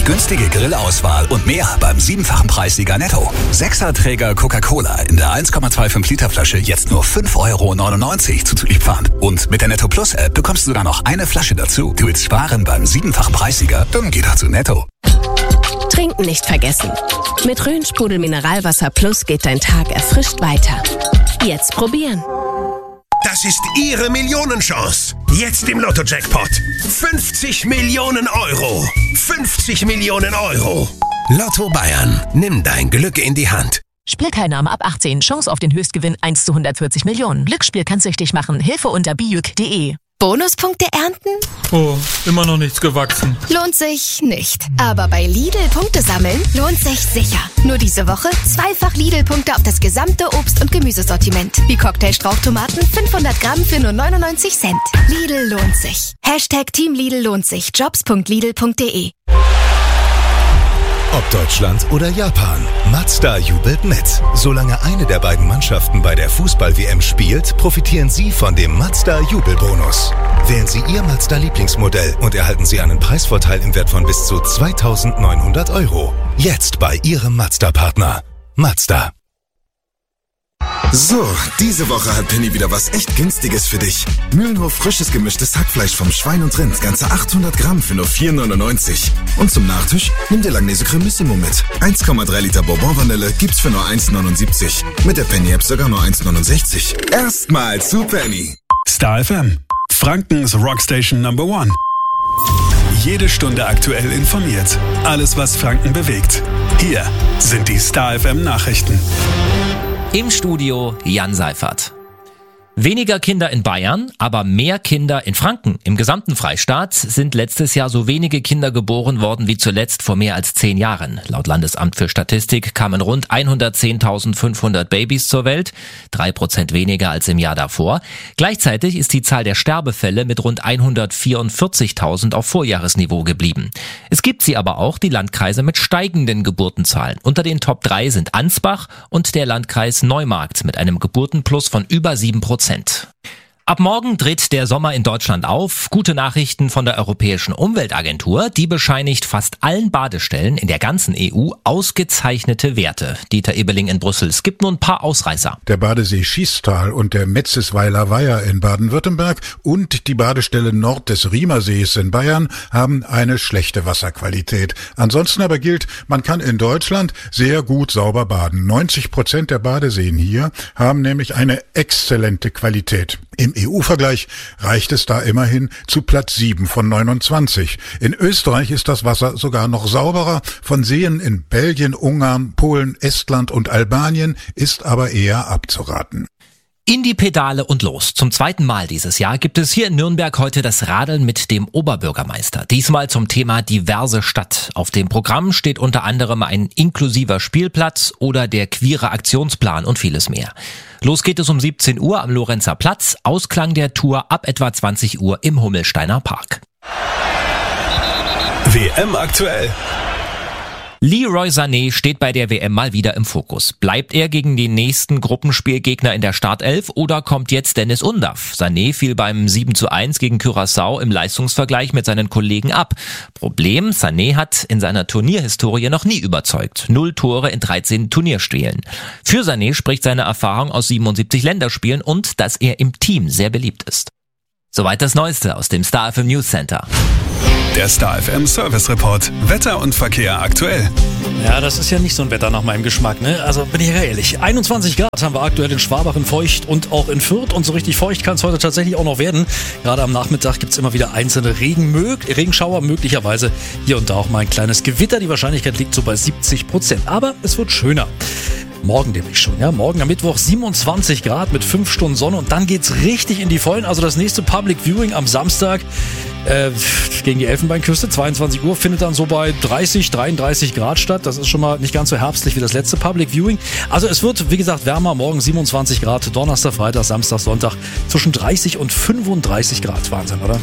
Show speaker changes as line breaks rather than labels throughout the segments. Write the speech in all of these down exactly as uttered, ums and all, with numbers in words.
günstige Grillauswahl und mehr beim siebenfachen Preissieger Netto. Sechserträger Coca-Cola in der eins Komma fünfundzwanzig Liter Flasche jetzt nur fünf Euro neunundneunzig zuzüglich Pfand. Und mit der Netto Plus App bekommst du sogar noch eine Flasche dazu. Du willst sparen beim siebenfachen Preissieger? Dann geh doch zu Netto.
Trinken nicht vergessen. Mit Rhön-Sprudel Mineralwasser Plus geht dein Tag erfrischt weiter. Jetzt probieren.
Das ist Ihre Millionenchance. Jetzt im Lotto-Jackpot. fünfzig Millionen Euro. fünfzig Millionen Euro. Lotto Bayern. Nimm dein Glück in die Hand.
Spielteilnahme ab achtzehn. Chance auf den Höchstgewinn eins zu hundertvierzig Millionen. Glücksspiel kann süchtig machen. Hilfe unter bijuk punkt de.
Bonuspunkte ernten?
Oh, immer noch nichts gewachsen.
Lohnt sich nicht. Aber bei Lidl Punkte sammeln lohnt sich sicher. Nur diese Woche zweifach Lidl-Punkte auf das gesamte Obst- und Gemüsesortiment. Wie Cocktail-Strauchtomaten fünfhundert Gramm für nur neunundneunzig Cent. Lidl lohnt sich. Hashtag Team Lidl lohnt sich. jobs punkt lidl punkt de.
Ob Deutschland oder Japan, Mazda jubelt mit. Solange eine der beiden Mannschaften bei der Fußball-W M spielt, profitieren Sie von dem Mazda-Jubelbonus. Wählen Sie Ihr Mazda-Lieblingsmodell und erhalten Sie einen Preisvorteil im Wert von bis zu zweitausendneunhundert Euro. Jetzt bei Ihrem Mazda-Partner. Mazda.
So, diese Woche hat Penny wieder was echt Günstiges für dich. Mühlenhof frisches gemischtes Hackfleisch vom Schwein und Rind, ganze achthundert Gramm für nur vier neunundneunzig. Und zum Nachtisch nimm dir Langnese Cremissimo mit. eins Komma drei Liter Bourbon Vanille gibt's für nur eins neunundsiebzig. Mit der Penny App sogar nur eins neunundsechzig. Erstmal zu Penny.
Star F M, Frankens Rockstation Number One. Jede Stunde aktuell informiert. Alles, was Franken bewegt. Hier sind die Star F M Nachrichten.
Im Studio Jan Seifert. Weniger Kinder in Bayern, aber mehr Kinder in Franken. Im gesamten Freistaat sind letztes Jahr so wenige Kinder geboren worden wie zuletzt vor mehr als zehn Jahren. Laut Landesamt für Statistik kamen rund hundertzehntausendfünfhundert Babys zur Welt, drei Prozent weniger als im Jahr davor. Gleichzeitig ist die Zahl der Sterbefälle mit rund hundertvierundvierzigtausend auf Vorjahresniveau geblieben. Es gibt sie aber auch, die Landkreise mit steigenden Geburtenzahlen. Unter den Top drei sind Ansbach und der Landkreis Neumarkt mit einem Geburtenplus von über sieben Prozent. Ab morgen dreht der Sommer in Deutschland auf. Gute Nachrichten von der Europäischen Umweltagentur. Die bescheinigt fast allen Badestellen in der ganzen E U ausgezeichnete Werte. Dieter Ebeling in Brüssel. Es gibt nur ein paar Ausreißer.
Der Badesee Schiestal und der Metzisweiler Weiher in Baden-Württemberg und die Badestelle Nord des Riemersees in Bayern haben eine schlechte Wasserqualität. Ansonsten aber gilt, man kann in Deutschland sehr gut sauber baden. neunzig Prozent der Badeseen hier haben nämlich eine exzellente Qualität. Im E U-Vergleich reicht es da immerhin zu Platz sieben von neunundzwanzig. In Österreich ist das Wasser sogar noch sauberer. Von Seen in Belgien, Ungarn, Polen, Estland und Albanien ist aber eher abzuraten.
In die Pedale und los. Zum zweiten Mal dieses Jahr gibt es hier in Nürnberg heute das Radeln mit dem Oberbürgermeister. Diesmal zum Thema diverse Stadt. Auf dem Programm steht unter anderem ein inklusiver Spielplatz oder der queere Aktionsplan und vieles mehr. Los geht es um siebzehn Uhr am Lorenzer Platz. Ausklang der Tour ab etwa zwanzig Uhr im Hummelsteiner Park.
W M aktuell.
Leroy Sané steht bei der W M mal wieder im Fokus. Bleibt er gegen den nächsten Gruppenspielgegner in der Startelf oder kommt jetzt Dennis Undaff? Sané fiel beim sieben zu eins gegen Curaçao im Leistungsvergleich mit seinen Kollegen ab. Problem, Sané hat in seiner Turnierhistorie noch nie überzeugt. Null Tore in dreizehn Turnierspielen. Für Sané spricht seine Erfahrung aus siebenundsiebzig Länderspielen und dass er im Team sehr beliebt ist. Soweit das Neueste aus dem Star F M News Center.
Der Star F M Service Report. Wetter und Verkehr aktuell.
Ja, das ist ja nicht so ein Wetter nach meinem Geschmack, ne? Also bin ich ja ehrlich. einundzwanzig Grad haben wir aktuell in Schwabach, in Feucht und auch in Fürth. Und so richtig feucht kann es heute tatsächlich auch noch werden. Gerade am Nachmittag gibt es immer wieder einzelne Regen, Regenschauer, möglicherweise hier und da auch mal ein kleines Gewitter. Die Wahrscheinlichkeit liegt so bei siebzig Prozent. Aber es wird schöner. Morgen nämlich schon, ja. Morgen am Mittwoch siebenundzwanzig Grad mit fünf Stunden Sonne und dann geht's richtig in die Vollen. Also das nächste Public Viewing am Samstag äh, gegen die Elfenbeinküste, zweiundzwanzig Uhr, findet dann so bei dreißig, dreiunddreißig Grad statt. Das ist schon mal nicht ganz so herbstlich wie das letzte Public Viewing. Also es wird, wie gesagt, wärmer. Morgen siebenundzwanzig Grad, Donnerstag, Freitag, Samstag, Sonntag zwischen dreißig und fünfunddreißig Grad. Wahnsinn, oder?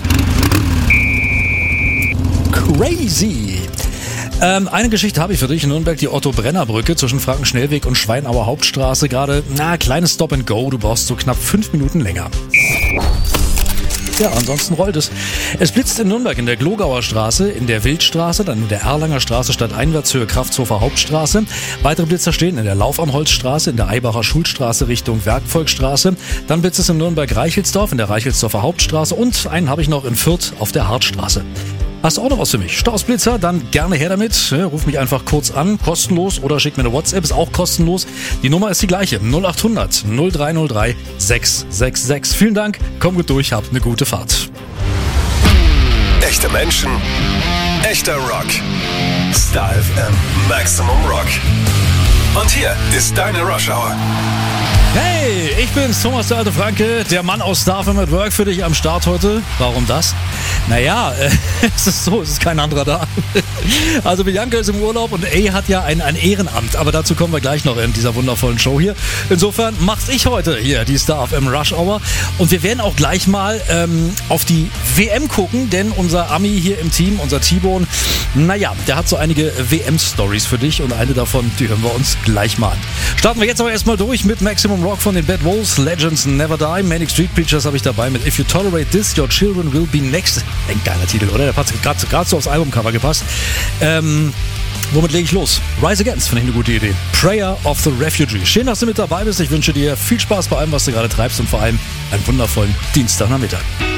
Crazy! Ähm, eine Geschichte habe ich für dich in Nürnberg, die Otto-Brenner-Brücke zwischen Frankenschnellweg und Schweinauer Hauptstraße. Gerade, na, kleines Stop and Go, du brauchst so knapp fünf Minuten länger. Ja, ansonsten rollt es. Es blitzt in Nürnberg in der Glogauer Straße, in der Wildstraße, dann in der Erlanger Straße stadteinwärtshöhe Kraftshofer Hauptstraße. Weitere Blitzer stehen in der Lauf am Holzstraße, in der Eibacher Schulstraße Richtung Werkvolkstraße. Dann blitzt es in Nürnberg-Reichelsdorf, in der Reichelsdorfer Hauptstraße und einen habe ich noch in Fürth auf der Hartstraße. Hast du auch noch was für mich? Stausblitzer? Dann gerne her damit. Ja, ruf mich einfach kurz an, kostenlos, oder schick mir eine WhatsApp, ist auch kostenlos. Die Nummer ist die gleiche, null acht hundert null drei null drei sechs sechs sechs. Vielen Dank, komm gut durch, habt eine gute Fahrt.
Echte Menschen, echter Rock. Star F M Maximum Rock. Und hier ist deine Rush Hour.
Hey, ich bin's, Thomas der alte Franke, der Mann aus Star F M at Work für dich am Start heute. Warum das? Naja, äh, es ist so, es ist kein anderer da. Also Bianca ist im Urlaub und A hat ja ein, ein Ehrenamt, aber dazu kommen wir gleich noch in dieser wundervollen Show hier. Insofern mach's ich heute hier, die Star F M Rush Hour, und wir werden auch gleich mal ähm, auf die W M gucken, denn unser Ami hier im Team, unser T-Bone, naja, der hat so einige W M-Stories für dich und eine davon, die hören wir uns gleich mal an. Starten wir jetzt aber erstmal durch mit Maximum Rock von den Bad Wolves, Legends Never Die, Manic Street Preachers habe ich dabei mit If You Tolerate This, Your Children Will Be Next. Ein geiler Titel, oder? Der hat gerade so aufs Albumcover gepasst. Ähm, womit lege ich los? Rise Against, finde ich eine gute Idee. Prayer of the Refugee. Schön, dass du mit dabei bist. Ich wünsche dir viel Spaß bei allem, was du gerade treibst, und vor allem einen wundervollen Dienstagnachmittag.